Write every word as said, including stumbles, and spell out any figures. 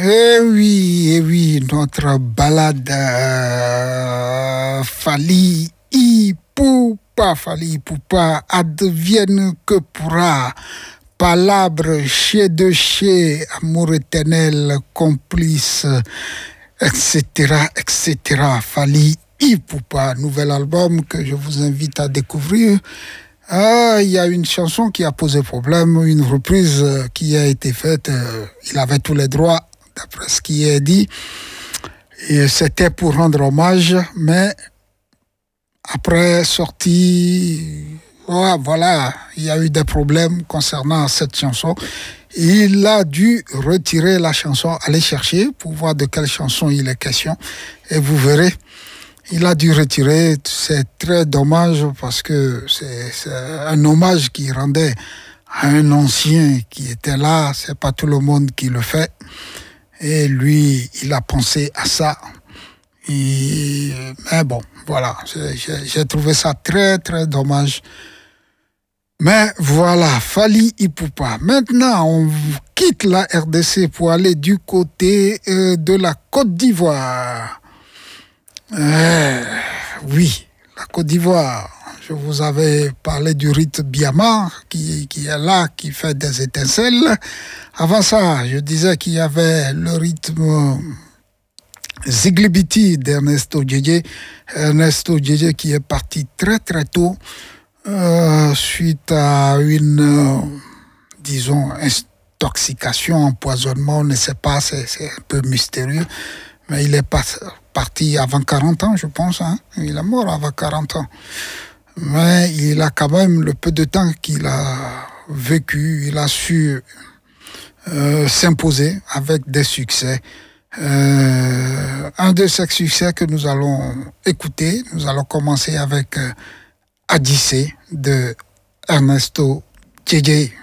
Eh oui, eh oui, notre balade euh, Fally Ipupa, Fally Ipupa, advienne que pourra. Palabre chez de chez, amour éternel, complice, et cetera, et cetera. Fally Ipupa, nouvel album que je vous invite à découvrir. Ah, il y a une chanson qui a posé problème, une reprise qui a été faite. Euh, il avait tous les droits, d'après ce qui est dit. Et c'était pour rendre hommage, mais après sortie, ouais, voilà, il y a eu des problèmes concernant cette chanson. Il a dû retirer la chanson, aller chercher pour voir de quelle chanson il est question. Et vous verrez. Il a dû retirer, c'est très dommage parce que c'est, c'est un hommage qu'il rendait à un ancien qui était là, c'est pas tout le monde qui le fait. Et lui, il a pensé à ça. Et, mais bon, voilà, j'ai, j'ai trouvé ça très très dommage. Mais voilà, Fally Ipupa. Maintenant, on quitte la R D C pour aller du côté euh, de la Côte d'Ivoire. Euh, oui, la Côte d'Ivoire. Je vous avais parlé du rite Biama qui, qui est là, qui fait des étincelles. Avant ça, je disais qu'il y avait le rythme Ziglibiti d'Ernesto Djedje. Ernesto Djedje qui est parti très très tôt euh, suite à une, euh, disons, intoxication, empoisonnement, on ne sait pas, c'est, c'est un peu mystérieux. Mais il est pas parti avant quarante ans, je pense. Hein. Il est mort avant quarante ans. Mais il a quand même le peu de temps qu'il a vécu, il a su euh, s'imposer avec des succès. Euh, un de ces succès que nous allons écouter, nous allons commencer avec euh, Adissé de Ernesto Djedje.